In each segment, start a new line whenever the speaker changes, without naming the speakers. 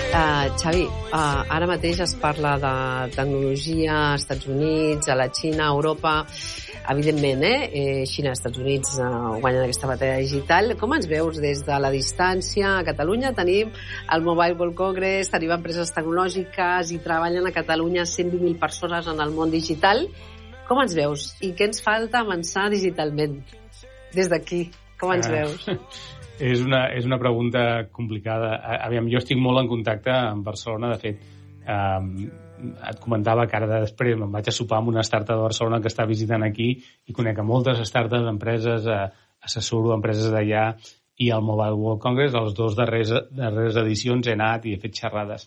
Xavi, ara mateix es parla de tecnologia als Estats Units, a la Xina, a Europa. Evidentment, Xina i Estats Units guanyen aquesta batalla digital. Com ens veus des de la distància? A Catalunya tenim el Mobile World Congress, tenim empreses tecnològiques i treballen a Catalunya 120.000 persones en el món digital. Com ens veus? I què ens falta avançar digitalment? Des d'aquí, com ens veus?
És una pregunta complicada. Aviam, jo estic molt en contacte amb Barcelona. De fet, et comentava que ara després me'n vaig a sopar amb una startup de Barcelona que està visitant aquí i conec a moltes startups, empreses, assessoro empreses d'allà, i al Mobile World Congress, a les dues darreres edicions he anat i he fet xerrades.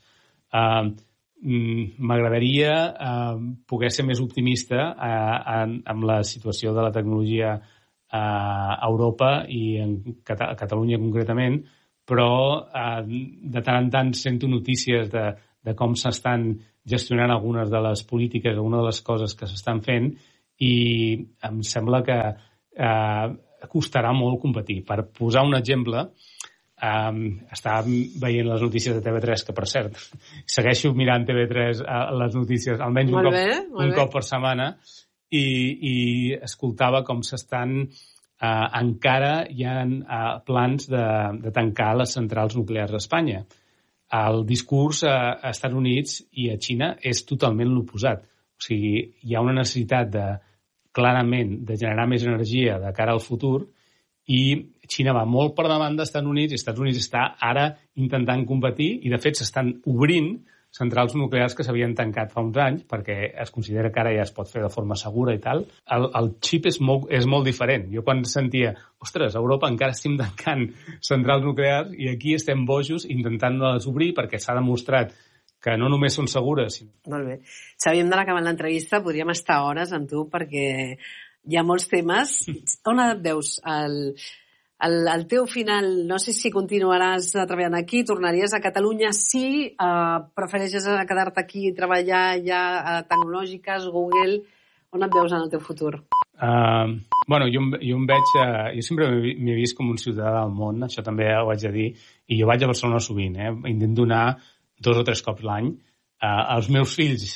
M'agradaria poder ser més optimista amb la situació de la tecnologia a Europa i a Catalunya concretament, però de tant en tant sento notícies de com s'estan gestionant algunes de les polítiques, algunes de les coses que s'estan fent, i em sembla que costarà molt competir. Per posar un exemple, estava veient les notícies de TV3, que per cert, segueixo mirant TV3 les notícies almenys un cop per setmana, i escoltava com s'estan encara hi ha plans de tancar les centrals nuclears a Espanya. El discurs a Estats Units i a Xina és totalment l'oposat. O sigui, hi ha una necessitat clarament de generar més energia de cara al futur, i Xina va molt per davant d'Estats Units, i Estats Units està ara intentant competir, i de fet s'estan obrint centrals nuclears que s'havien tancat fa uns anys, perquè es considera que ara ja es pot fer de forma segura i tal. El xip és molt diferent. Jo quan sentia, ostres, a Europa encara estem tancant centrals nuclears i aquí estem bojos intentant-les obrir perquè s'ha demostrat que no només són segures.
Molt bé. Xavi, hem d'anar acabant l'entrevista. Podríem estar hores amb tu perquè hi ha molts temes. On et veus el teu final? No sé si continuaràs treballant aquí, tornaries a Catalunya, sí, prefereixes quedar-te aquí i treballar ja a tecnològiques, Google. On et veus en el teu futur?
Bueno, jo sempre m'he vist com un ciutadà del món, això també ho haig de dir, i jo vaig a Barcelona sovint, intento anar 2 o 3 cops l'any. Els meus fills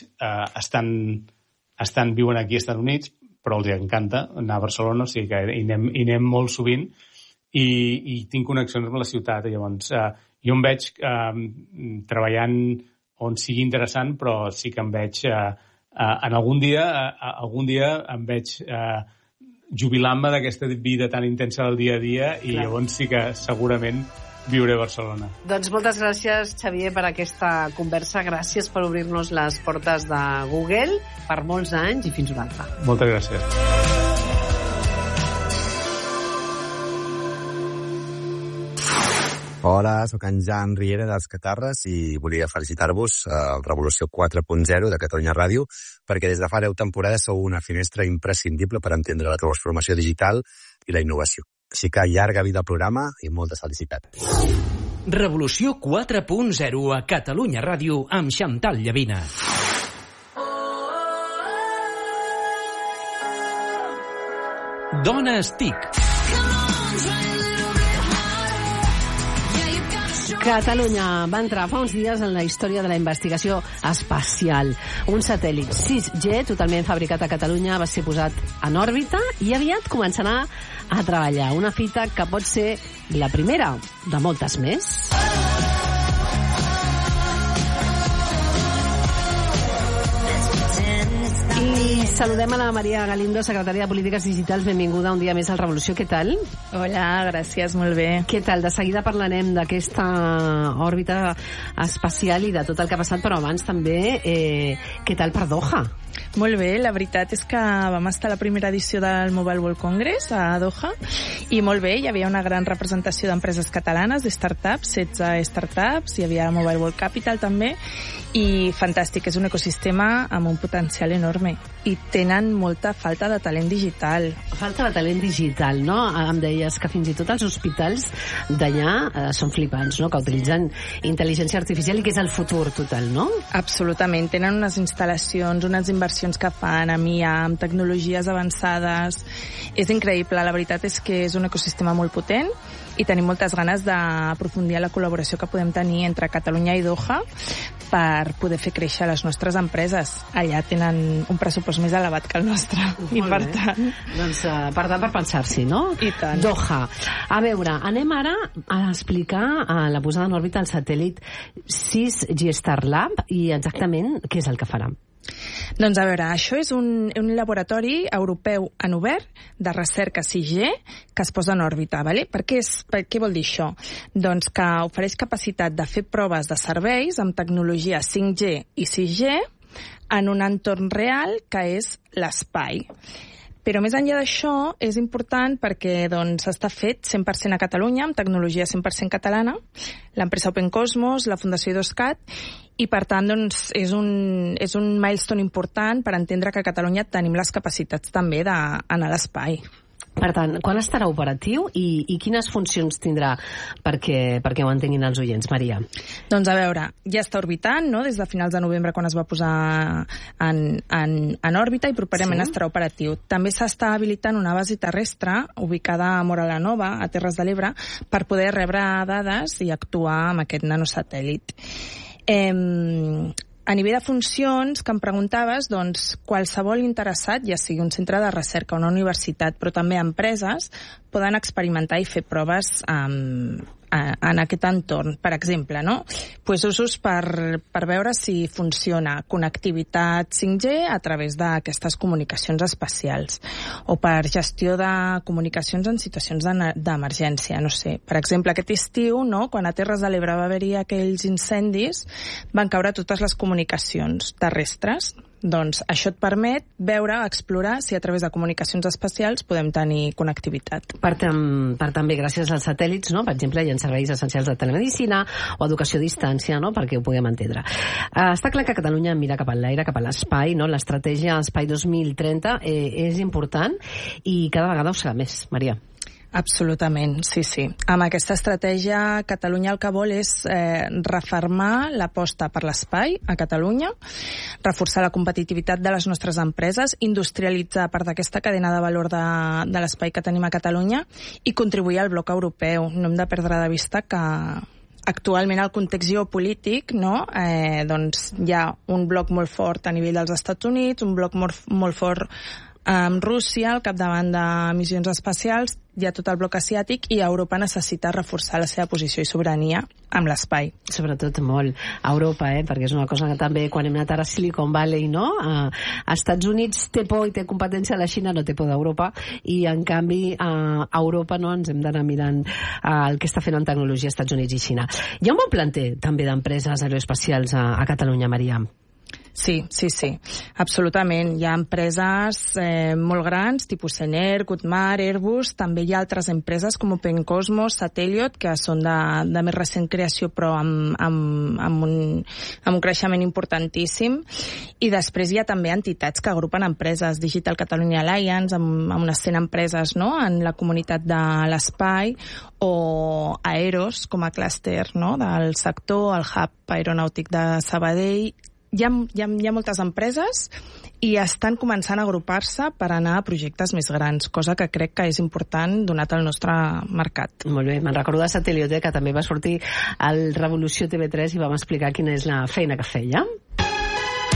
viuen aquí als Estats Units, però els encanta anar a Barcelona, o sigui que hi anem molt sovint, i tinc connexions amb la ciutat. Llavors, jo em veig treballant on sigui interessant, però sí que em veig en algun dia em veig jubilant-me d'aquesta vida tan intensa del dia a dia, i llavors sí que segurament viuré a Barcelona.
Doncs moltes gràcies, Xavier, per aquesta conversa. Gràcies per obrir-nos les portes de Google per molts anys, i fins una altra.
Moltes gràcies.
Hola, sóc en Jan Riera dels Catarres i volia felicitar-vos al Revolució 4.0 de Catalunya Ràdio, perquè des de fa 10 temporades sou una finestra imprescindible per entendre la transformació digital i la innovació. Així que llarga vida al programa i moltes felicitats.
Revolució 4.0 a Catalunya Ràdio amb Xantal Llavina. Dones TIC.
Catalunya va entrar fa uns dies en la història de la investigació espacial. Un satèl·lit 6G totalment fabricat a Catalunya va ser posat en òrbita i aviat començarà a treballar. Una fita que pot ser la primera de moltes més. I saludem a la Maria Galindo, secretària de Polítiques Digitals. Benvinguda un dia més al Revolució. Què tal?
Hola, gràcies, molt bé.
Què tal? De seguida parlarem d'aquesta òrbita espacial i de tot el que ha passat, però abans també, què tal per Doha?
Molt bé, la veritat és que vam estar a la primera edició del Mobile World Congress a Doha, i molt bé, hi havia una gran representació d'empreses catalanes, de startups, 16 startups, hi havia Mobile World Capital també, i fantàstic, és un ecosistema amb un potencial enorme, i tenen molta falta de talent digital.
Falta de talent digital, no? Em deies que fins i tot els hospitals d'allà són flipants, no? Que utilitzen intel·ligència artificial i que és el futur total, no?
Absolutament, tenen unes instal·lacions, unes inversions inversions que fan amb IA, amb tecnologies avançades. És increïble, la veritat és que és un ecosistema molt potent i tenim moltes ganes d'aprofundir la col·laboració que podem tenir entre Catalunya i Doha per poder fer créixer les nostres empreses. Allà tenen un pressupost més elevat que el nostre. I per tant...
Doncs, per tant, per pensar-s'hi, no?
I tant.
Doha. A veure, anem ara a explicar la posada en òrbita del satèl·lit 6G Starlab i exactament què és el que farà.
Doncs a veure, això és un laboratori europeu en obert de recerca 6G que es posa en òrbita. Vale? Per què vol dir això? Doncs que ofereix capacitat de fer proves de serveis amb tecnologia 5G i 6G en un entorn real que és l'espai. Però més enllà d'això, és important perquè està fet 100% a Catalunya, amb tecnologia 100% catalana, l'empresa Open Cosmos, la Fundació I2CAT, i per tant és un milestone important per entendre que a Catalunya tenim les capacitats també d'anar a l'espai.
Per tant, quan estarà operatiu i quines funcions tindrà perquè ho entenguin els oients, Maria?
Doncs a veure, ja està orbitant, no?, des de finals de novembre quan es va posar en òrbita i properament estarà operatiu. També s'està habilitant una base terrestre ubicada a Móra la Nova, a Terres de l'Ebre, per poder rebre dades i actuar amb aquest nanosatèl·lit. A nivell de funcions, que em preguntaves, doncs qualsevol interessat, ja sigui un centre de recerca o una universitat, però també empreses, poden experimentar i fer proves en aquest entorn. Per exemple, no? Pues usos per veure si funciona connectivitat 5G a través d'aquestes comunicacions espacials o per gestió de comunicacions en situacions d'emergència. No sé, per exemple, aquest estiu, no? Quan a Terres de l'Ebre va haver-hi aquells incendis, van caure totes les comunicacions terrestres. Doncs això et permet veure, explorar si a través de comunicacions espacials podem tenir connectivitat.
Per també, gràcies als satèl·lits, no? Per exemple, hi ha serveis essencials de telemedicina o educació a distància, no? Perquè ho puguem entendre. Està clar que Catalunya mira cap a l'aire, cap a l'espai, no? L'estratègia Espai 2030 és important i cada vegada ho serà més, Maria.
Absolutament, sí. Amb aquesta estratègia, Catalunya el que vol és refermar l'aposta per l'espai a Catalunya, reforçar la competitivitat de les nostres empreses, industrialitzar part d'aquesta cadena de valor de l'espai que tenim a Catalunya i contribuir al bloc europeu. No hem de perdre de vista que actualment el context geopolític, no? Doncs hi ha un bloc molt fort a nivell dels Estats Units, un bloc molt fort amb Rússia al capdavant de missions espacials, hi ha tot el bloc asiàtic i Europa necessita reforçar la seva posició i sobirania amb l'espai.
Sobretot molt a Europa, perquè és una cosa que també quan hem anat ara a Silicon Valley, no? A Estats Units té por i té competència, la Xina no té por d'Europa i en canvi a Europa no ens hem d'anar mirant el que està fent en tecnologia Estats Units i Xina. Hi ha un bon planter també d'empreses aeroespacials a Catalunya, Maria?
Sí, absolutament. Hi ha empreses molt grans, tipus Sener, Goodmar, Airbus, també hi ha altres empreses com Open Cosmos, Satelliot, que són de més recent creació però amb un creixement importantíssim. I després hi ha també entitats que agrupen empreses, Digital Catalonia Alliance, amb unes 100 empreses, no?, en la comunitat de l'espai, o Aeros, com a clúster, no?, del sector, el hub aeronàutic de Sabadell. Hi ha moltes empreses i estan començant a agrupar-se per anar a projectes més grans, cosa que crec que és important donat el nostre mercat.
Molt bé, me'n recordo de Satelliot, que també va sortir al Revolució TV3 i vam explicar quina és la feina que feia.